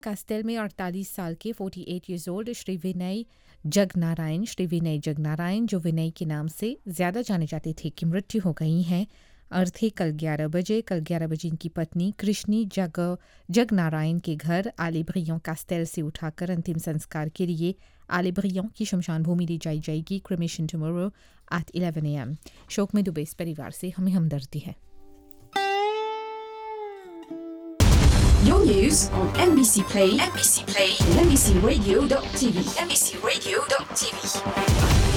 Castle में 48 साल के 48 ईयर्स ओल्ड श्री विनय जगनारायण जो विनय के नाम से ज़्यादा जाने जाते थे की मृत्यु हो गई है। अर्थ है कल 11 बजे इनकी पत्नी कृष्णी जगनारायण के घर आलेब्रियों कास्टेल से उठाकर अंतिम संस्कार के लिए आलेब्रियों की शमशान भूमि ले जाई जाएगी। Cremation tomorrow at 11 AM। शोक में डूबे इस परिवार से हमें हमदर्दी है। Your news on NBC Play, and NBCRadio.tv.